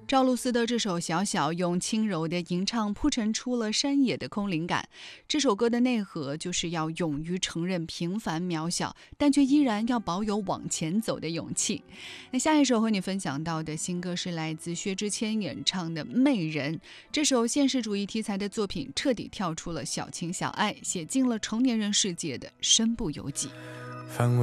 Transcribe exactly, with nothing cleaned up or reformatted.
赵露思的这首《小小》用轻柔的吟唱铺陈出了山野的空灵感。这首歌的内核就是要勇于承认平凡渺小，但却依然要保有往前走的勇气。那下一首和你分享到的新歌是来自薛之谦演唱的《媚人》。这首现实主义题材的作品彻底跳出了小情小爱，写进了成年人世界的身不由己。